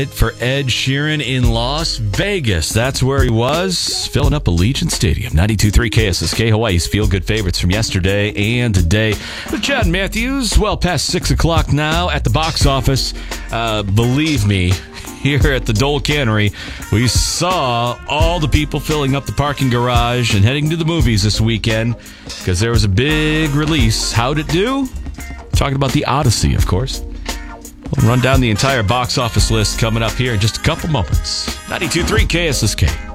For Ed Sheeran in Las Vegas. That's where he was, filling up Allegiant Stadium. 92.3 KSSK, Hawaii's feel-good favorites from yesterday and today. With Chad Matthews, well past 6 o'clock now at the box office. Believe me, here at the Dole Cannery, we saw all the people filling up the parking garage and heading to the movies this weekend because there was a big release. How'd it do? Talking about The Odyssey, of course. We'll run down the entire box office list coming up here in just a couple moments. 92.3 KSSK.